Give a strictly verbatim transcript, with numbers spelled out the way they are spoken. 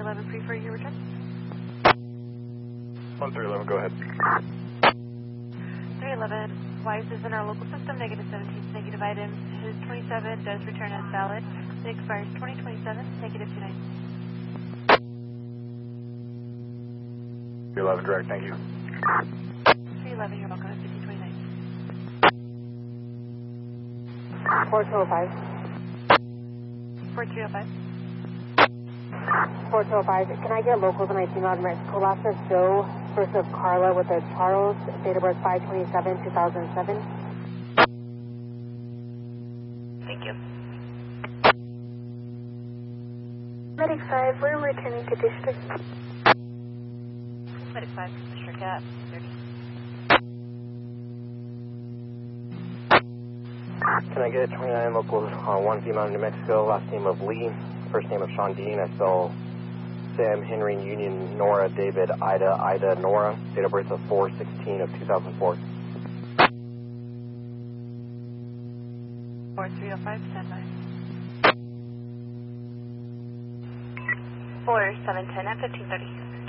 three eleven, free for your return. one three eleven, go ahead. three eleven, Wise is in our local system, negative seventeen, negative items. His twenty-seven does return as valid. It expires twenty twenty-seven, negative two nine. three eleven, direct, thank you. three eleven, you're welcome, fifty twenty-nine. four two oh five. four three oh five. four two oh five. Can I get locals on nineteen out of Mexico? Last name Joe, first of Carla with a Charles, date of birth five twenty-seven, two thousand seven. Thank you. Medic five, we're returning to district. Medic five, Mister Cat, thirty. Can I get twenty-nine locals on one female in New Mexico, last name of Lee, first name of Sean Dean. I spell Sam, Henry, Union, Nora, David, Ida, Ida, Nora, date of birth of four sixteen of two thousand four. four three oh five, stand by. four seven ten at fifteen thirty.